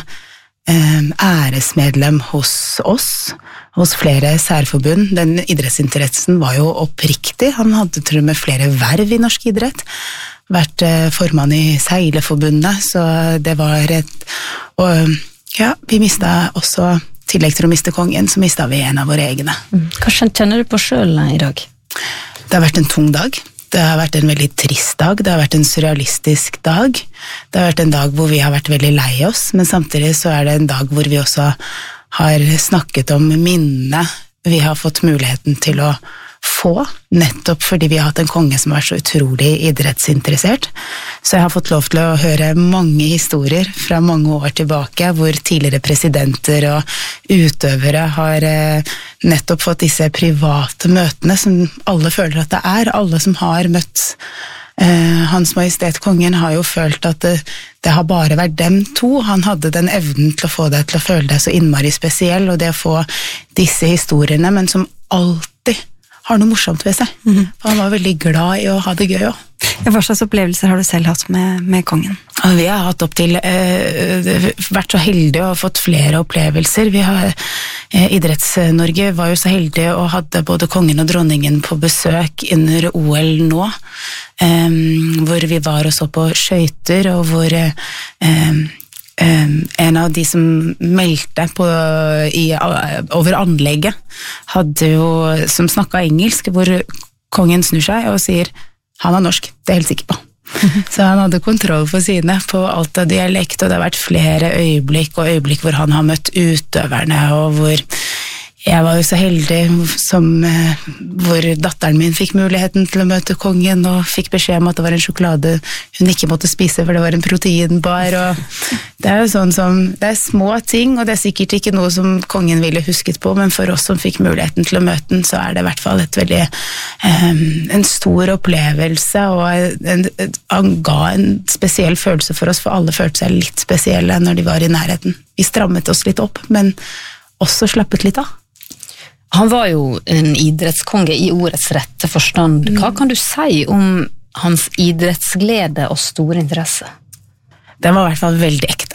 æresmedlem hos oss, hos flere særforbund. Den idrettsinteressen var jo oppriktig. Han hadde tror jeg med flere verv i norsk idrett. Vært formann i Seileforbundet, så det var et... Og ja, vi mistet også... I tillegg til å miste kongen, så mistet vi en av våre egne. Hva kjenner du på selv i dag? Det har vært en tung dag. Det har vært en veldig trist dag. Det har vært en surrealistisk dag. Det har vært en dag hvor vi har vært veldig lei oss, men samtidig så er det en dag hvor vi også har snakket om minnene vi har fått muligheten til å få, nettopp fordi vi har hatt en konge som er så utrolig idrettsinteressert. Så jeg har fått lov til å høre mange historier fra mange år tilbake, hvor tidligere presidenter og utøvere har nettopp fått disse private møtene som alle føler at det er. Alle som har møtt eh, Hans Majestet Kongen har jo følt at det, det har bare vært dem to. Han hadde den evnen til å få deg til å føle deg så innmari spesiell, og det å få disse historiene, men som alltid har noe morsomt ved seg. Mm-hmm. Han var veldig glad i å ha det gøy også. Hva slags opplevelser har du selv hatt med, med kongen? Vi har hatt opp til, eh, vært så heldige og fått flere opplevelser. Vi har Idretts-Norge var jo så heldig og hadde både kongen og dronningen på besøk under O L nå, um, hvor vi var og så på skøyter, og hvor um, um, en av de som meldte på, i, over anlegget, hadde jo, som snakket engelsk, hvor kongen snur seg og sier, han er norsk, det er jeg helt sikker på. Så han hadde kontroll på sine på alt av dialekt, og det har vært flere øyeblikk og øyeblikk hvor han har møtt utøverne, og hvor jeg var jo så heldig som hvor datteren min fikk muligheten til å møte kongen og fikk beskjed om at det var en sjokolade hun ikke måtte spise for det var en proteinbar, og det er jo sånn som det er små ting, og det er sikkert ikke noe som kongen ville husket på, men for oss som fikk muligheten til å møte den, så er det i hvert fall et veldig um, en stor opplevelse, og en, en, han ga en spesiell følelse for oss, for alle følte seg litt spesielle når de var i nærheten. Vi strammet oss litt opp, men også slappet litt av. Han var jo en idrettskonge i ordets rette forstand. Hva kan du si om hans idrettsglede og store interesse? Den var i hvert fall veldig ekte.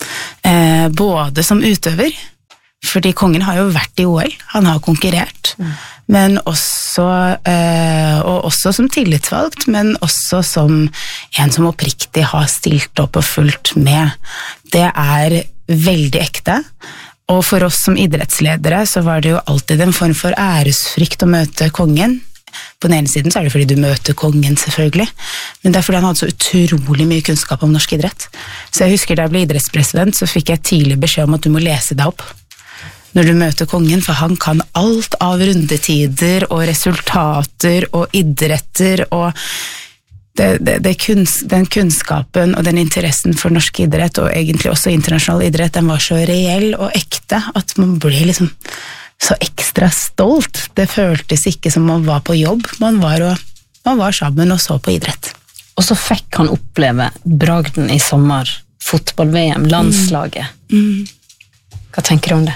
Eh, både som utøver, fordi kongen har jo vært i O L, han har konkurrert, mm. men også, eh, og også som tillitsvalgt, men også som en som oppriktig har stilt opp og fulgt med. Det er veldig ekte. Og for oss som idrettsledere så var det jo alltid en form for æresfrykt å møte kongen. På den ene siden så er det fordi du møter kongen selvfølgelig, men det er fordi han hadde så utrolig mye kunnskap om norsk idrett. Så jeg husker da jeg ble idrettspresident, så fikk jeg tidlig beskjed om at du må lese deg opp når du møter kongen, for han kan alt av rundetider og resultater og idretter og Det, det, det kunst, den kunnskapen og den interessen for norsk idrett, og egentlig også internasjonal idrett, den var så reell og ekte at man ble liksom så ekstra stolt. Det føltes ikke som man var på jobb, man var, og, man var sammen og så på idrett. Og så fikk han oppleve bragden i sommer, fotball-V M, landslaget. Mm. Mm. Hva tenker du om det?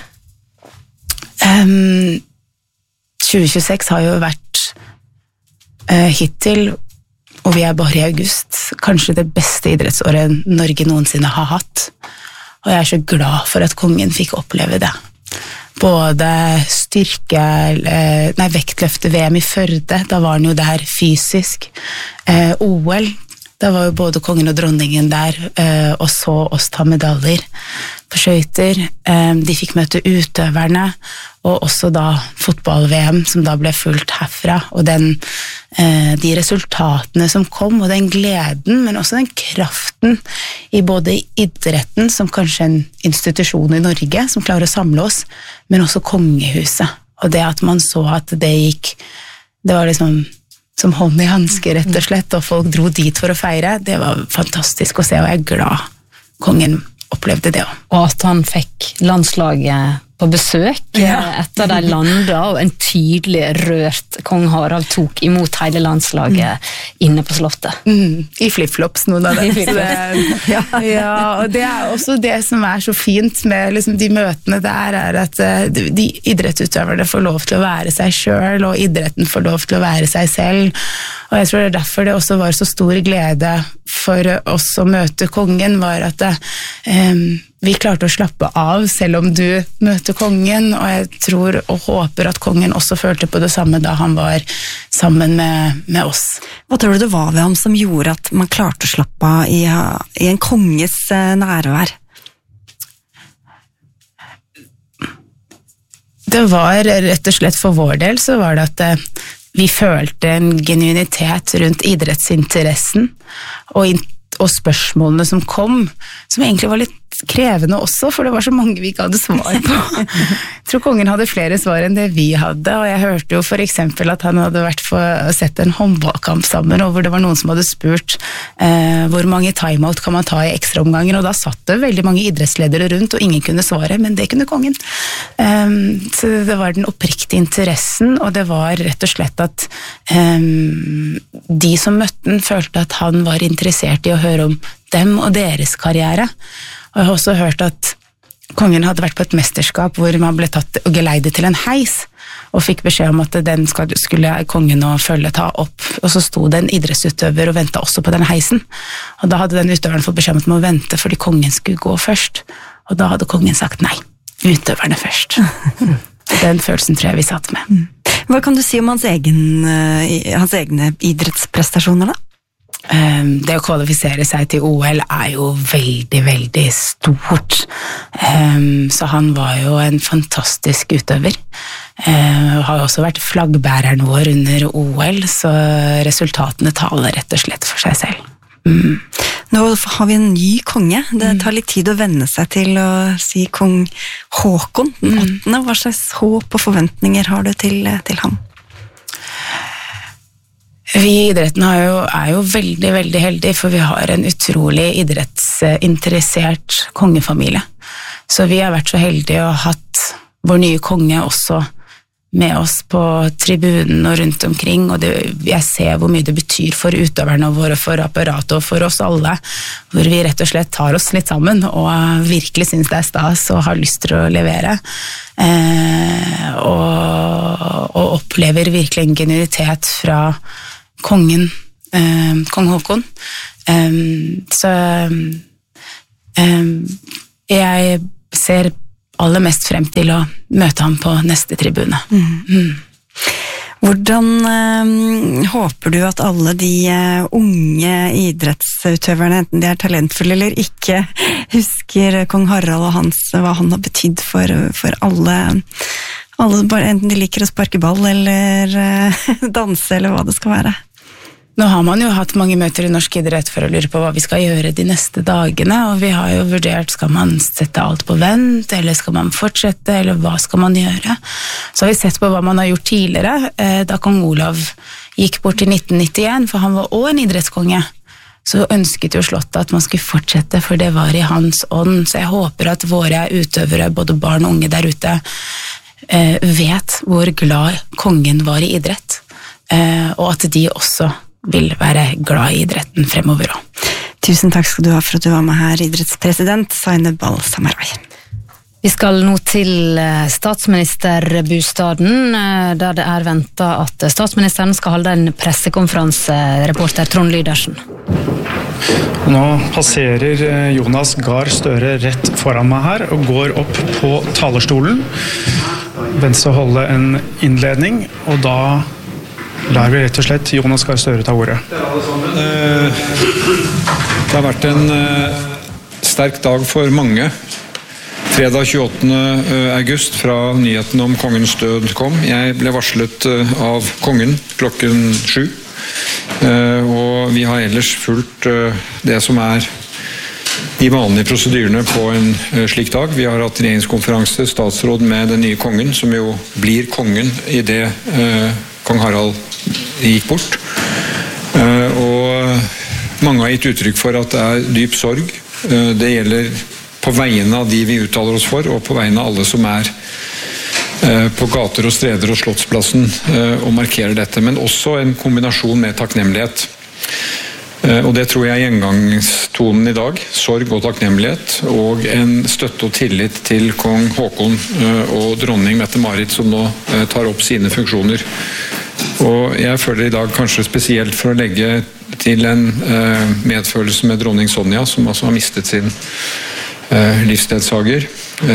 Um, tjue tjueseks har jo vært uh, hittil, og vi er bare i august, kanskje det beste idrettsåret Norge noensinne har hatt. Og jeg er så glad for at kongen fikk oppleve det. Både styrke, nei, vektløfte V M i Førde, da var han jo der fysisk. Eh, O L, da var jo både kongen og dronningen der, eh, og så oss ta medaljer på skøyter. Eh, de fikk møte utøverne, og også da fotball-V M, som da ble fulgt herfra, og den, eh, de resultatene som kom, og den gleden, men også den kraften i både idretten, som kanskje en institusjon i Norge, som klarer å samle oss, men også kongehuset. Og det at man så at det gikk, det var liksom som hånd i handske, rett og slett, og folk dro dit for å feire, det var fantastisk å se, og jeg er glad kongen opplevde det også. Og at han fikk landslaget på besøk ja. etter de landa, og en tydelig rørt kong Harald tok imot hele landslaget mm. inne på slottet. Mm. I flip-flops, noen av det. ja. ja, og det er også det som er så fint med liksom, de møtene der, er at uh, de idrettsutøverne får lov til å være seg selv, og idretten får lov til å være seg selv. Og jeg tror det er derfor det også var så stor glede for oss å møte kongen, var at det, um, vi klarte å slappe av selv om du møter kongen, og jeg tror og håper at kongen også følte på det samme da han var sammen med, med oss. Hva tror du det var ved ham som gjorde at man klarte å slappe av i, i en konges nærvær? Det var rett og slett for vår del så var det at vi følte en genuinitet rundt idrettsinteressen og, og spørsmålene som kom, som egentlig var litt krevende også, for det var så mange vi ikke hadde svar på. Jeg tror kongen hadde flere svar enn det vi hadde, og jeg hørte jo for eksempel at han hadde vært for sett en håndballkamp sammen, og hvor det var noen som hadde spurt eh, hvor mange timeout kan man ta i ekstraomganger, og da satt det veldig mange idrettsledere rundt, og ingen kunne svare, men det kunne kongen. Um, så det var den oppriktige interessen, og det var rett og slett at um, de som møtte den følte at han var interessert i å høre om dem og deres karriere. Og jeg har også hørt at kongen hadde vært på et mesterskap hvor man ble tatt og geleidet til en heis, og fikk beskjed om at den skulle kongen og følge ta opp, og så sto det en idrettsutøver og ventet også på den heisen, og da hadde den utøveren fått beskjed om at man må vente fordi kongen skulle gå først, og da hadde kongen sagt nei. utøverne først. Den følelsen tror jeg vi satt med. Hva kan du si om hans, egen, hans egne idrettsprestasjoner da? Det å kvalifisere seg til O L er jo veldig, veldig stort. Så han var jo en fantastisk utøver. Har jo også vært flaggbæreren vår under O L, så resultatene taler rett og slett for seg selv. Mm. Nå har vi en ny konge. Det tar litt tid å venne seg til å si kong Håkon den åttende. Hva slags håp og forventninger har du til, til ham? Vi i idretten har jo, er jo veldig, veldig heldige, for vi har en utrolig idrettsinteressert kongefamilie. Så vi har vært så heldige å ha hatt vår nye konge også med oss på tribunen og rundt omkring, og det, jeg ser hvor mye det betyr for utøverne våre, for apparatet og for oss alle, hvor vi rett og slett tar oss litt sammen og virkelig synes det er stas og har lyst til å levere. Eh, og, og opplever virkelig en genuinitet fra kongen, eh, kong Håkon. Eh, så eh, jeg ser aller mest frem til å møte ham på neste tribune. Mm. Mm. Hvordan eh, håper du at alle de eh, unge idrettsutøverne, enten de er talentfulle eller ikke, husker kong Harald og hans, hva han har betydd for, for alle, alle, enten de liker å sparke ball eller eh, danse eller hva det skal være? Nå har man jo hatt mange møter i norsk idrett for å lure på hva vi skal gjøre de neste dagene, og vi har jo vurdert, skal man sette alt på vent, eller skal man fortsette, eller hva skal man gjøre? Så har vi sett på hva man har gjort tidligere, da kong Olav gikk bort i nitten nittien, for han var også en idrettskonge. Så ønsket jo Slottet at man skulle fortsette, for det var i hans ånd. Så jeg håper at våre utøvere, både barn og unge der ute, vet hvor glad kongen var i idrett, og at de også vil være glad i idretten fremover også. Tusen takk skal du ha for at du var med her, idrettspresident Zainab Al-Samarai. Vi skal nå til statsministerbostaden, der det er ventet at statsministeren skal holde en pressekonferanse, reporter Trond Lydersen. Nå passerer Jonas Gahr Støre rett foran meg her og går opp på talerstolen. Venstre å holde en innledning, og da lar vi rett og slett Jonas Gahr Støre ta ordet. Det har vært en sterk dag for mange. Fredag tjueåttende august fra nyheten om kongens død kom. Jeg ble varslet av kongen klokken sju. Og vi har ellers fulgt det som er de vanlige prosedyrene på en slik dag. Vi har hatt regjeringskonferanse, statsråd med den nye kongen, som jo blir kongen i det kong Harald gikk bort. Og mange har gitt uttrykk for at det er dyp sorg. Det gjelder på vegne av de vi uttaler oss for, og på vegne av alle som er på gater og streder og Slottsplassen og markerer dette, men også en kombinasjon med takknemlighet. Og det tror jeg er gjengangstonen i dag, sorg og takknemlighet, og en støtte og tillit til kong Håkon og dronning Mette-Marit, som nå tar opp sine funksjoner. Og jeg føler i dag kanskje spesielt for å legge til en medfølelse med dronning Sonja, som altså har mistet sin livsledsager,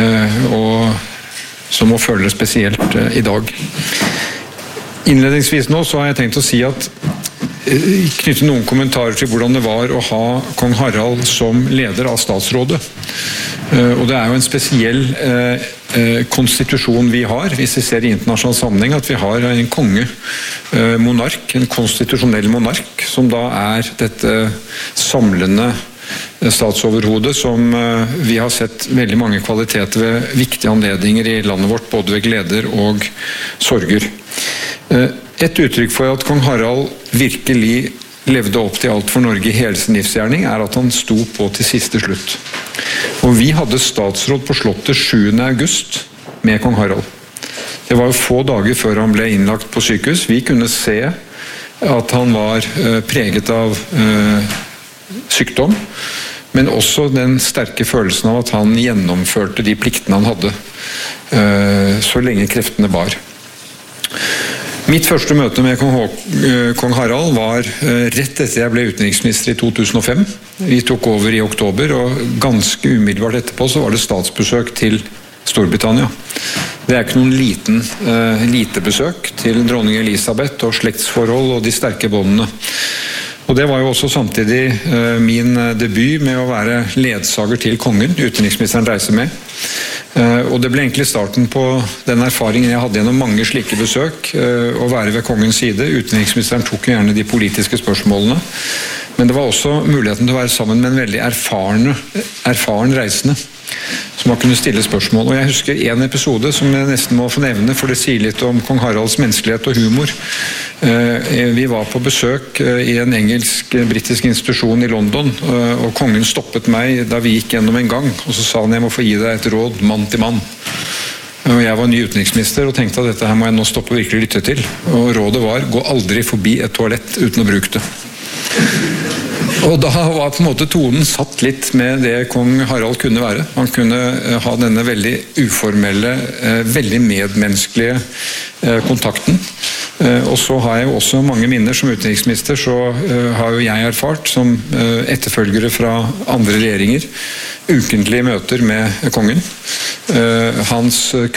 og som må føle det spesielt i dag. Innledningsvis nå så har jeg tenkt å si at knytte noen kommentarer til hvordan det var å ha kong Harald som leder av statsrådet. Og det er jo en spesiell eh, konstitusjon vi har, hvis vi ser i internasjonal sammenheng, at vi har en konge, eh, monark, en konstitusjonell monark, som da er dette samlende statsoverhodet som eh, vi har sett veldig mange kvaliteter ved viktige anledninger i landet vårt, både ved gleder og sorger. Eh, Et uttrykk for at kong Harald virkelig levde opp til alt for Norge i hele sin livsgjerning, er at han sto på til siste slutt. Og vi hadde statsråd på Slottet sjuende august med kong Harald. Det var jo få dager før han ble innlagt på sykehus. Vi kunne se at han var preget av øh, sykdom, men også den sterke følelsen av at han gjennomførte de pliktene han hadde, øh, så lenge kreftene bar. Mitt første møte med kong, kong Harald var rett etter jeg ble utenriksminister i to tusen og fem. Vi tok over i oktober, og ganske umiddelbart etterpå så var det statsbesøk til Storbritannia. Det er ikke noen liten, uh, lite besøk til dronning Elisabeth og slektsforhold og de sterke båndene. Og det var jo også samtidig uh, min debut med å være ledsager til kongen, utenriksministeren reiser med. Uh, og det ble egentlig starten på den erfaringen jeg hadde gjennom mange slike besøk, uh, å være ved kongens side. Utenriksministeren tok gjerne de politiske spørsmålene, men det var også muligheten til å være sammen med en veldig erfarne, erfaren reisende, som har kunnet stille spørsmål. Og jeg husker en episode som jeg nesten må få nevne, for det sier litt om kong Haralds menneskelighet og humor. Vi var på besøk i en engelsk-brittisk institusjon i London, og kongen stoppet meg da vi gikk gjennom en gang, og så sa han jeg må få gi deg et råd, mann til mann. Og jeg var ny utenriksminister og tenkte at dette her må jeg nå stoppe og virkelig lytte til. Og rådet var, gå aldri forbi et toalett uten å bruke det. Og da var på en måte tonen satt litt med det kong Harald kunne være. Han kunne ha denne veldig uformelle, veldig medmenneskelige kontakten. Og så har jeg jo også mange minner som utenriksminister, så har jo jeg erfart som etterfølgere fra andre regjeringer, ukentlige møter med kongen. Hans